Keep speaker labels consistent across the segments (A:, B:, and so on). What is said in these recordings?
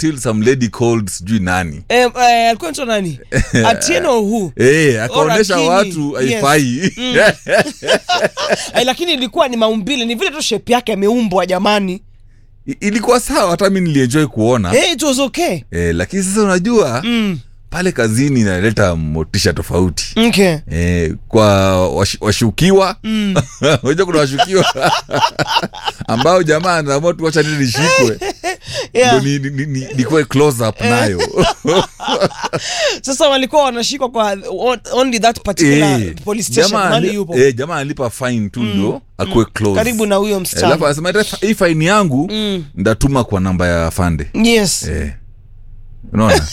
A: until some lady called sijui nani.
B: Alikuwa mtu nani? Atieno who?
A: Akaonesha watu haifai.
B: Lakini ilikuwa ni maumbile, ni vile tu shape yake ameumbwa jamani.
A: Ilikuwa sawa, hata mimi nilienjoy kuona.
B: It was okay.
A: Lakini sasa unajua pale kazini inaleta motisha tofauti.
B: Okay.
A: Kwa washukiwa. Unajua kuna washukiwa ambao jamaa anaamua tu acha nishikwe. Ndio ni kwa close up nayo.
B: Sasa walikuwa wanashikwa kwa only that particular police station mali yupo.
A: Jamaa alipa fine tu ndio akue close.
B: Karibu na huyo msichana.
A: Alafu anasema hii fine yangu ndatuma kwa namba ya afande.
B: Yes.
A: Unaona?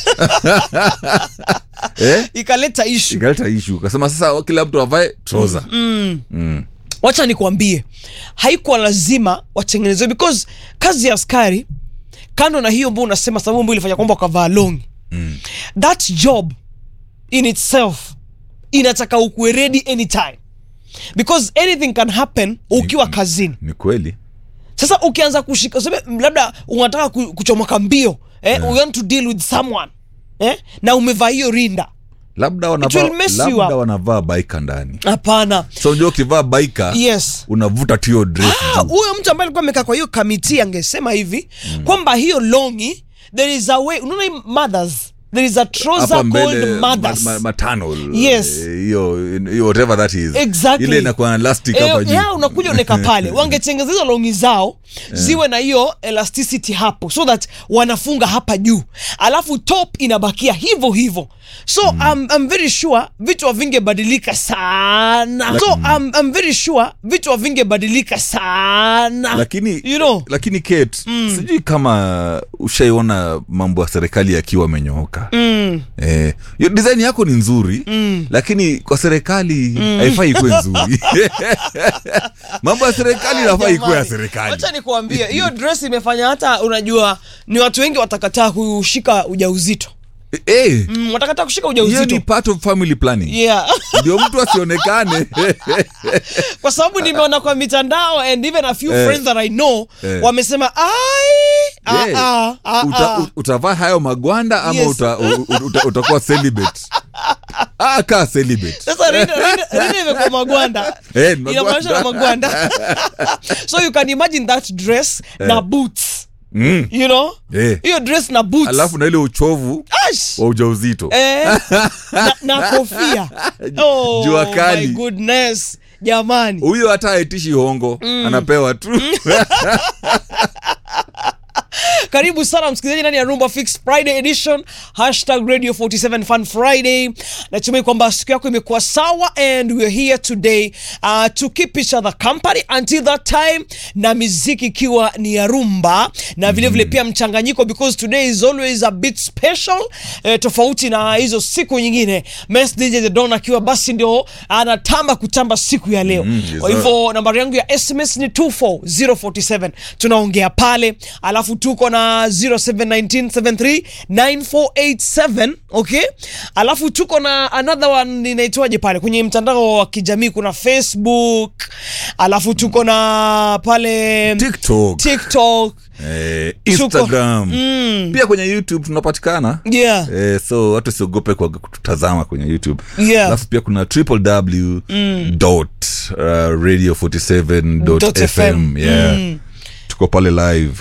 B: Ikaleta issue.
A: Kasema sasa kila mtu avae trouser.
B: Wacha nikwambie, haikuwa lazima watengenezwe because kazi ya askari kando na hiyo mbona unasema sababu mbona ilifanya kwamba wakavaa long. That job in itself inataka ukuwe ready anytime. Because anything can happen ukiwa kazini.
A: Ni kweli.
B: Sasa ukianza kushika labda unataka kuchomoka mbio, you want to deal with someone, na umevaa hiyo rinda.
A: Labda wanavaa biker ndani.
B: Hapana.
A: So unajua ukivaa biker, unavuta tu hiyo dress.
B: Huyo mtu ambaye alikuwa amekaa kwa hiyo committee angesema hivi kwamba hiyo longi there is a way, unaona mothers, there is a trouser called mothers.
A: Maternal.
B: Yes.
A: Hiyo whatever that is.
B: Exactly.
A: Ile inakuwa elastic hapa juu.
B: Unakuja uneka pale. Wangetengeza hizo longi zao ziwe na hiyo elasticity hapo so that wanafunga hapa juu. Alafu top inabakia hivyo. So I'm very sure vitu havingebadilika sana.
A: Lakini
B: you know,
A: lakini Kate, sijui kama ushaiona mambo ya serikali yakiwa amenyooka. Hiyo design yako ni nzuri, lakini kwa serikali haifai kuwe nzuri. Mambo ya serikali inafai kuwe ya serikali.
B: Acha nikuambie, hiyo dress imefanya hata unajua ni watu wengi watakataa kushika ujauzito. Watakataa kushika ujauzito.
A: Hiyo ni part of family planning. Ndio mtu asionekane.
B: Kwa sababu nimeona kwa mitandao and even a few friends that I know wamesema
A: utavaa hayo magwanda ama utakuwa celibate. Kaa celibate.
B: Sasa rinda imekuwa magwanda. Inamaanisha magwanda. So you can imagine that dress na boots. You know? Hiyo dress na boots.
A: Alafu na ile uchovu wa ujauzito.
B: Na kofia.
A: Jua kali.
B: My goodness. Jamani.
A: Huyo hata haitishi hongo. Anapewa tu.
B: Karibu sana msikilizaji ndani ya Rumba Fix Friday edition #Radio 47 Fun Friday. Natumai kwamba siku yako imekuwa sawa and we are here today to keep each other company until that time, na muziki ikiwa ni ya rumba na vile vile pia mchanganyiko because today is always a bit special, tofauti na hizo siku nyingine. Mess DJ The Don akiwa basi ndio anatamba kutamba siku ya leo. Kwa hivyo nambari yangu ya SMS ni 24047. Tunaongea pale, alafu tuko na 0719739487, okay? Alafu tuko na another one inaitwaje pale kwenye mtandao wa kijamii, kuna Facebook, alafu tuko na pale TikTok,
A: Instagram. Pia kwenye YouTube tunapatikana. So watu siogope kwa kutazama kwenye YouTube. Alafu pia kuna www.radio47.fm. Tuko pale live.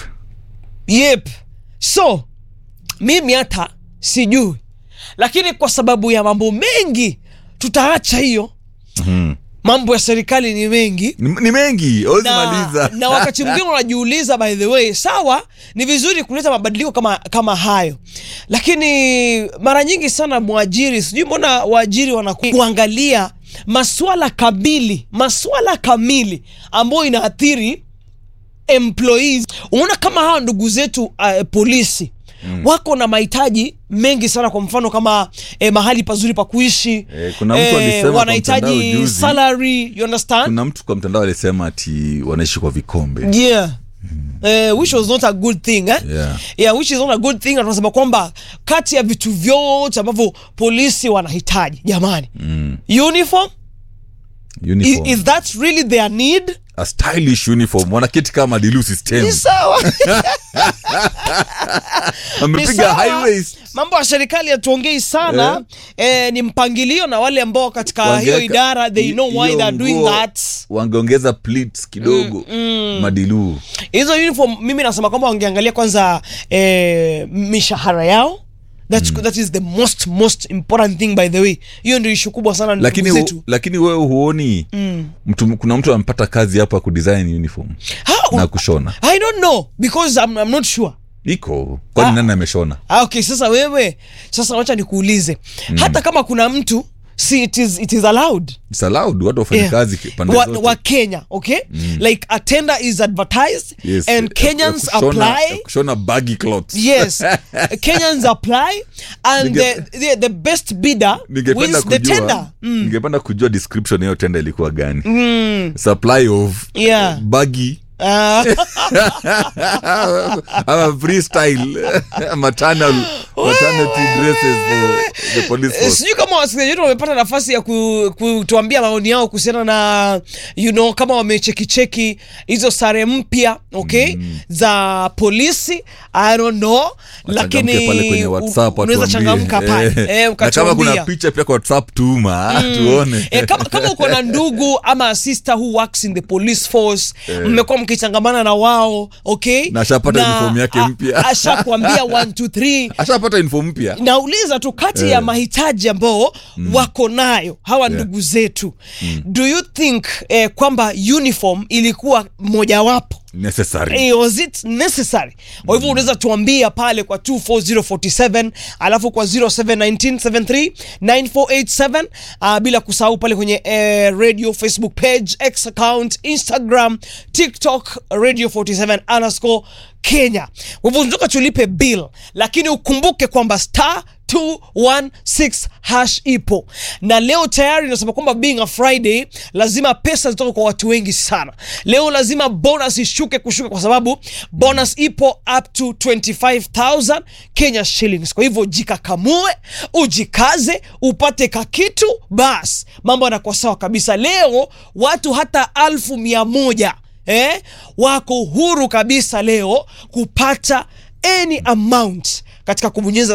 B: So mimi hata sijui, lakini kwa sababu ya mambo mengi tutaacha hiyo. Mambo ya serikali ni mengi.
A: Ni mengi, ozimaliza.
B: Na wakati mwingine unajiuliza, by the way, sawa, ni vizuri kuleta mabadiliko kama hayo. Lakini mara nyingi sana mwajiri, sijui mbona waajiri wanakuangalia masuala kamili ambayo inaathiri employees. Unaona kama hawa ndugu zetu polisi wako na mahitaji mengi sana, kwa mfano kama mahali pazuri pa kuishi.
A: Kuna mtu alisema
B: wanahitaji salary, you understand?
A: Kuna mtu kwa mtandao alisema ati wanaishi kwa vikombe.
B: Which was not a good thing, which is not a good thing. Tunasema kwamba kati ya vitu vyote ambavyo polisi wanahitaji, jamani, uniform. Is that really their need?
A: a stylish uniform, wanaketi kama Dilu system.
B: Ni sawa.
A: Amepiga high waist.
B: Mambo ya serikali hatuongei sana. Ni mpangilio na wale ambao katika hiyo idara they know why they are doing that.
A: Wangeongeza pleats kidogo. Madilu.
B: Hizo uniform mimi nasema kwamba wangeangalia kwanza mishahara yao. That is the most important thing, by the way. Hiyo ndio issue kubwa sana ndugu zetu.
A: Lakini wewe huoni kuna mtu ampata kazi hapa ku design uniform na kushona?
B: I don't know because I'm not sure.
A: Iko kwani nani ameshona?
B: Okay, sasa wacha nikuulize. Hata kama kuna mtu, see, it is allowed.
A: It's allowed. Watu wafanye kazi pande zote.
B: Wa Kenya, okay? Like a tender is advertised, and Kenyans apply.
A: Kushona baggy clothes.
B: Yes. Kenyans apply and the best bidder wins the tender.
A: Ningependa kujua description hiyo tender ilikuwa gani. Supply of baggy freestyle maternity dresses for the police force.
B: Sijui kama wasikilizaji wetu wamepata nafasi ya kutuambia maoni yao kuhusiana na kama wamechekicheki hizo sare mpya, okay, za polisi. I don't know, lakini
A: pale kwenye WhatsApp
B: unaweza changamka pale
A: na kama kuna picha pia kwa WhatsApp tuma tuone.
B: Kama uko na ndugu ama sister who works in the police force, mmekuwa mkichangamana na wao, okay,
A: na ashapata uniform yake mpya,
B: ashakwambia 1 2 3,
A: ashapata uniform mpya.
B: Nauliza tu kati ya mahitaji ambao wako nayo hawa ndugu zetu, do you think kwamba uniform ilikuwa mojawapo
A: necessary?
B: Was it necessary? Kwa hivyo unaweza tuambia pale kwa 24047, alafu kwa 0719739487, bila kusahau pale kwenye radio Facebook page, X account, Instagram, TikTok, Radio 47_ Kenya. Kwa hivyo unataka tulipe bill, lakini ukumbuke kwamba *216# ipo. Na leo tayari nasema kwamba being a Friday, lazima pesa zitoke kwa watu wengi sana. Leo lazima bonus ishuke kwa sababu bonus ipo up to 25,000 Kenya shillings. Kwa hivyo jikakamue, ujikaze, upate kakitu, bas mambo yanakuwa sawa kabisa. Leo watu hata 1,100 wako huru kabisa leo kupata any amount katika kubonyeza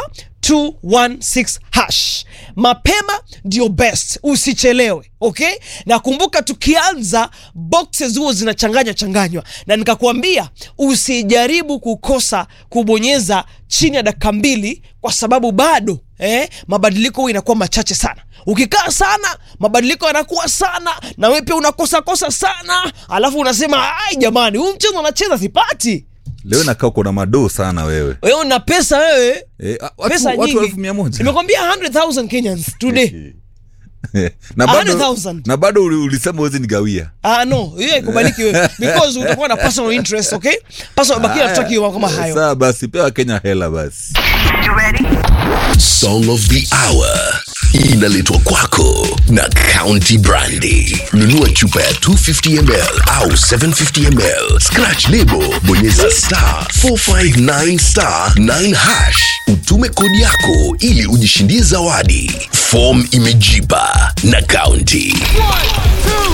B: *216#. Mapema ndio best, usichelewe, okay? Na kumbuka tukianza boxes huo zinachanganywa, na nikakwambia usijaribu kukosa kubonyeza chini ya dakika 2 kwa sababu bado mabadiliko huwa inakuwa machache sana. Ukikaa sana mabadiliko yanakuwa sana, na wewe pia unakosa sana, alafu unasema ai jamani, huu mchezo anacheza sipati.
A: Leo nakaa uko na madoo sana wewe.
B: Wewe una pesa wewe. Pesa
A: watu
B: nyingi.
A: 1,100.
B: Nimekwambia 100,000 Kenyans today.
A: na bado ulisema uwezi nigawia.
B: No, hiyo haikubaliki wewe because utakuwa na personal interest, okay? Personal bakia tutaki kama hayo.
A: Sasa basi pewa Kenya hela basi.
C: You ready? Song of the Hour inaletwa kwako na County Brandy. Nunua chupa ya 250ml au 750ml, scratch lebo, bonyeza *459*9#, utume kodi yako ili ujishindie zawadi. Form imejipa na County. 1 2